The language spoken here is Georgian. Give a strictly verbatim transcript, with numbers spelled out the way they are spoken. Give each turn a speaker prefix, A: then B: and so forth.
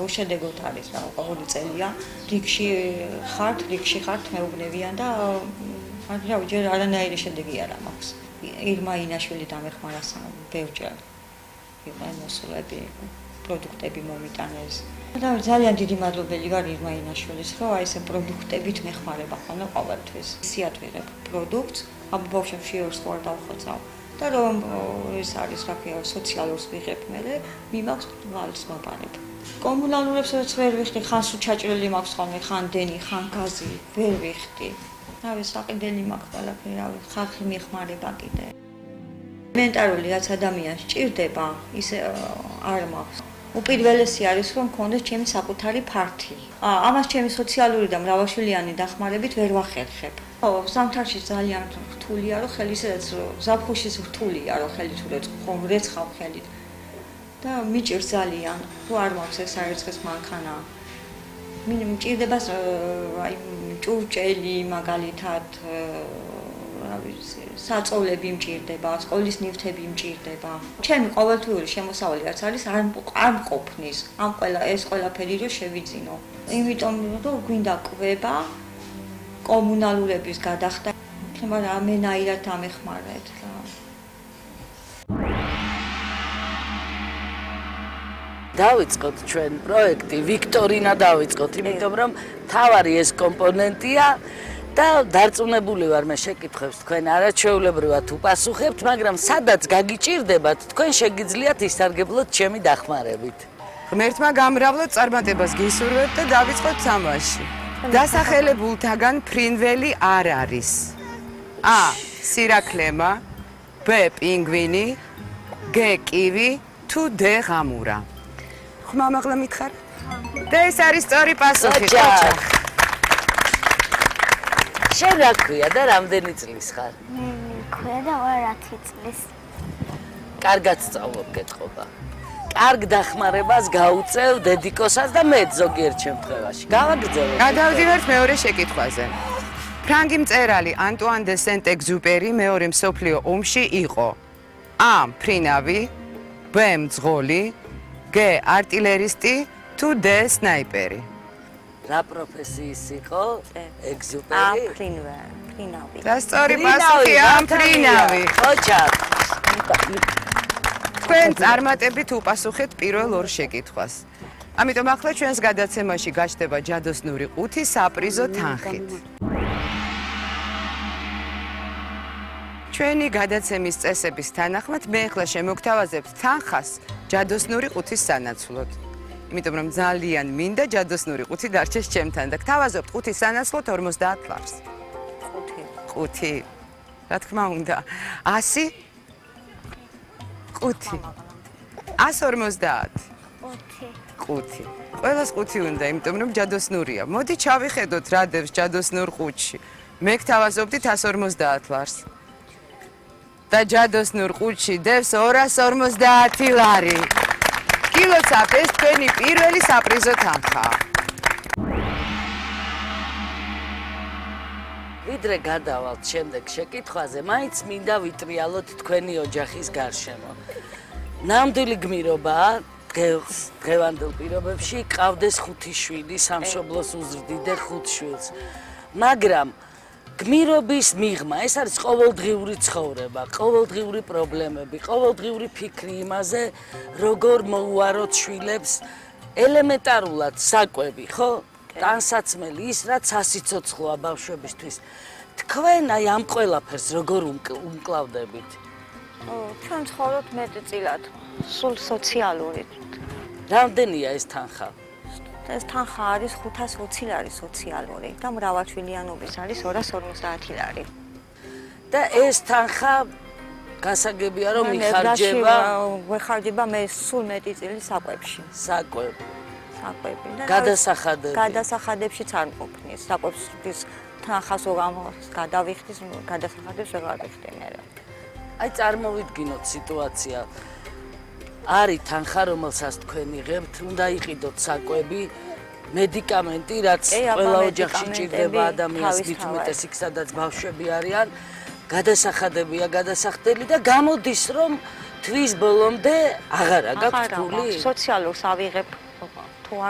A: უშედეგოდ არის რა ყოველი წელია რიგში ხართ რიგში ხართ მეუბნებიან და მაგრამ ჯერ არანაირი შედეგი არ მაქვს ირმა ინაშვილი დამეხმარა ბევრჯერ იყო მოსულები პროდუქტები მომიტანეს და ძალიან დიდი მადლობელი ვარ ირმა ინაშვილის რომ აი ეს პროდუქტებით მეხმარება ხოლმე ყოველთვის ისიათ ვიღებ პროდუქტს ამ ბავშვებში ორს ვარ დავხოცავ და რომ ეს არის რა ქვია სოციალურს ვიღებ მე მიმაქვს ვალს მოპარებ კომუნალურებს რაც ვერ ვიხდი ხან სულ ჩაჭრილი მაქვს ხოლმე ხან დენი ხან გაზი ვერ ვიხდი რავი საყიდელი მაქვს ყველაფერი რავი ხალხი მიხმარება კიდე მენტალური რაც ადამიანს ჭირდება ისე არ მაქვს უპირველესი არის რომ მქონდეს ჩემი საკუთარი ფართი. აა ამას ჩემი სოციალური და მრავალშვილიანი დახმარებით ვერ ვახერხებ. ხო, ზამთარში ძალიან რთულია რომ ხელი ისედაც ზაფხულში რთულია რომ ხელი თუ ხომ რეცხავ ხელით. და მიჭირს ძალიან, თუ არ მაქვს ეს საერცხეს მანქანა. მინიმ მჭირდება აი ჭურჭელი მაგალითად რა ვიცი, საწოლები მჭირდება, სკოლის ნივთები მჭირდება. ჩემი ყოველთვიური შემოსავალი რაც არის, არ არ მყოფნის. ამ ყველა ეს ყველაფერი რომ შევიძინო. იმიტომ რომ გვინდა კვება კომუნალურების გადახდა. მაგრამ ამენაირად ამეხმარეთ რა.
B: დავიწყოთ ჩვენ პროექტი ვიქტორინა დავიწყოთ, იმიტომ რომ თავარი ეს კომპონენტია და დარწმუნებული ვარ მე შეკითხვებს თქვენ არაჩვეულებრივად უპასუხებთ, მაგრამ სადაც გაგიჭირდებათ, თქვენ შეგიძლიათ ისარგებლოთ ჩემი დახმარებით.
C: ღმერთმა გამრავლოთ წარმატებას გისურვებთ და დავიწყოთ თამაში. დასახელებულთაგან ფრინველი არ არის. A. სირაქლემა, B. პინგვინი, G. კივი, თუ D. ღამურა. ხმამაღლა მითხარ? და ეს არის სწორი პასუხი.
B: შენ რა ქვია და რამდენი წლის ხარ?
D: ქვია და ორ-ათი წლის.
B: კარგად სწავლობ კეთობა. კარგ დახმარებას გაუწევ დედიკოსაც და მე ზოგიერთ შემთხვევაში. გავაგრძელებ.
C: გადავდივართ მეორე შეკითხვაზე. ფრანგი მწერალი ანტუან დე სენტ-ეგზუპერი მეორე მსოფლიო ომში იყო A. ფრინავი, B. მძღოლი, G. არტილერისტი, თუ D. სნაიპერი.
B: რა პროფესიის იყო ეგზუპერი?
A: A. ფრინავი.
C: და სწორი პასუხია ფრინავი.
B: ხოჭა.
C: თქვენ წარმატებით უპასუხეთ პირველ ორ შეკითხვას. ამიტომ ახლა ჩვენს გადაცემაში გაჩნდება ჯადოსნური ყუთი საპრიზო თანხით. ჩვენი გადაცემის წესების თანახმად მე ახლა შემოგთავაზებთ თანხას ჯადოსნური ყუთის სანაცვლოდ. იმიტომ რომ ძალიან მინდა ჯადოსნური ყუთი დარჩეს ჩემთან და გთავაზობთ ყუთის სანაცვლოდ ორმოცდაათ ლარს.
A: ყუთი.
C: ყუთი. რა თქმა უნდა. ასი? ყუთი. ასი ორმოცდაათ.
D: ყუთი.
C: ყუთი. ყველას ყუთი უნდა, იმიტომ რომ ჯადოსნურია. მოდი ჩავიხედოთ რა დევს ჯადოსნურ ყუთში. მე გთავაზობდით ასი ორმოცდაათ ლარს. და ჯადოსნურ ყუთში დევს ორას ორმოცდაათი ლარი. გილოცავთ, ეს თქვენი პირველი საპრიზო თანხა.
B: ვიდრე გადავალთ შემდეგ შეკითხვაზე, მაინც მინდა ვიტრიალოთ თქვენი ოჯახის გარშემო. ნამდვილი გმირობაა დღეს დღევანდელ პირობებში ყავდეს ხუთი შვილი, სამშობლოს უზრდიდე ხუთ შვილს. მაგრამ გმირობის მიღმა ეს არის ყოველდღიური ცხოვრება, ყოველდღიური პრობლემები, ყოველდღიური ფიქრი იმაზე, როგორ მოუაროთ შვილებს ელემენტარულად საკვები, ხო? ტანსაცმელი ის რაც სასიცოცხლოა ბავშვებისთვის. თქვენ აი ამ ყველაფერს როგორ უმკლავდებით?
A: ო, ჩვენ ცხოვრობთ მეტწილად, სულ სოციალური.
B: რამდენია ეს თანხა?
A: ეს თანხა არის ხუთას ოცი ლარი სოციალური და მრავალშვილიანობის არის ორას ორმოცდაათი ლარი.
B: და ეს თანხა გასაგებია რომ იხარჯება
A: ვეხარჯება მე სულ მეტი წილი საკვებში.
B: საკვები.
A: საკვები და
B: გადასახადები.
A: გადასახადებშიც არ მყოფნის. საკვების თანხას უგამოს გადავიხდის, გადასახადებს ვეღარ ვიხდი მე.
B: აი წარმოვიდგინოთ სიტუაცია. არის თანხა, რომელსაც თქვენ იღებთ, უნდა იყიდოთ საკვები, მედიკამენტი, რაც ყველა ოჯახში ჭირდება ადამიანს, მით უმეტეს იქ, სადაც ბავშვები არიან, გადასახადებია გადასახდელი და გამოდის, რომ თვის ბოლომდე აღარა გაქვთ ფული.
A: სოციალურს ავიღებ